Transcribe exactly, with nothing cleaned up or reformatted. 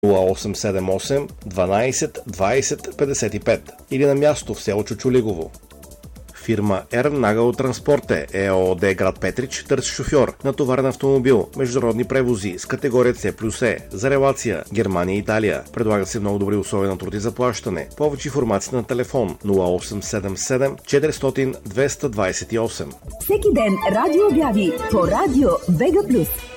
нула осем седем осем дванайсет двайсет петдесет и пет или на място в село Чучулигово. Фирма Ернагъл Транспорте ЕООД град Петрич търси шофьор на товарен автомобил, международни превози с категория С плюс Е за релация Германия и Италия. Предлага се много добри условия на труд и заплащане. Повече информация на телефон нула осем седем седем четиристотин двеста двайсет и осем. Всеки ден радио обяви по радио Вега Плюс.